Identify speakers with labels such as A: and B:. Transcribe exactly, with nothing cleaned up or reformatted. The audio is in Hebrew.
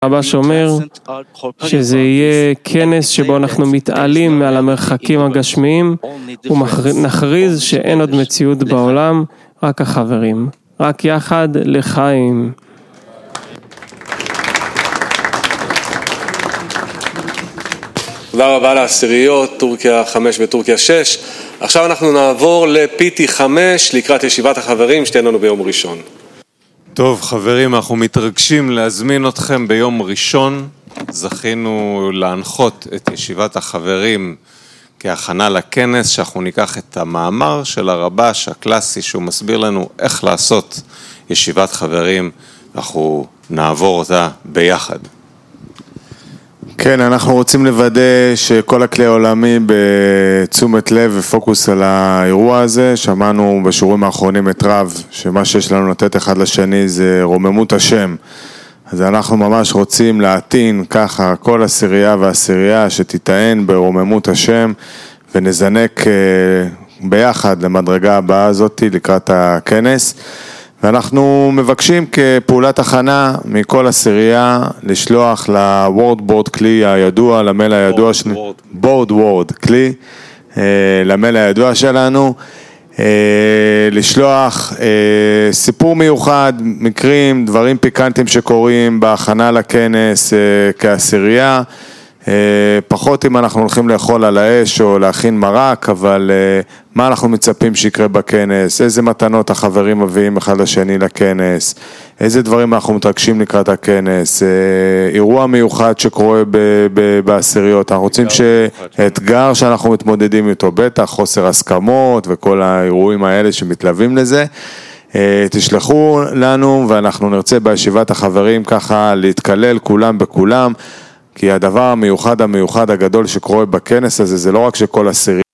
A: הבא שאומר שזה יהיה כנס שבו אנחנו מתעלים מעל המרחקים הגשמיים ונכריז שאין עוד מציאות בעולם, רק החברים, רק יחד לחיים.
B: תודה רבה לעשיריות, טורקיה חמש וטורקיה שש. עכשיו אנחנו נעבור ל-פי טי חמש לקראת ישיבת החברים שתהיה לנו ביום ראשון.
C: טוב חברים, אנחנו מתרגשים להזמין אתכם ביום ראשון. זכינו להנחות את ישיבת החברים כהכנה לכנס, שאנחנו ניקח את המאמר של הרבש הקלאסי שהוא מסביר לנו איך לעשות ישיבת חברים, אנחנו נעבור אותה ביחד.
D: כן, אנחנו רוצים לוודא שכל הכלי העולמי בתשומת לב ופוקוס על האירוע הזה. שמענו בשיעורים האחרונים את רב, שמה שיש לנו לתת אחד לשני זה רוממות השם. אז אנחנו ממש רוצים להתין ככה כל עשירייה ועשירייה שתיטען ברוממות השם, ונזנק ביחד למדרגה הבאה הזאת לקראת הכנס. ואנחנו מבקשים כפעולת הכנה מכל עשירייה לשלוח לוורד בורד כלי הידוע, למייל הידוע שלנו, בורד וורד כלי, למייל הידוע שלנו, לשלוח סיפור מיוחד, מקרים, דברים פיקנטים שקורים בהכנה לכנס כעשירייה, פחות אם אנחנו הולכים לאכול על האש או להכין מרק, אבל מה אנחנו מצפים שיקרה בכנס, איזה מתנות החברים מביאים אחד לשני לכנס, איזה דברים אנחנו מתרגשים לקראת הכנס, אירוע מיוחד שקורה בעשיריות, אנחנו רוצים שאתגר שאנחנו מתמודדים איתו, בטח חוסר הסכמות וכל האירועים האלה שמתלווים לזה, תשלחו לנו ואנחנו נרצה בישיבת החברים ככה להתקלל כולם בכולם, כי הדבר המיוחד המיוחד הגדול שקורה בכנס הזה זה לא רק שכל עשירייה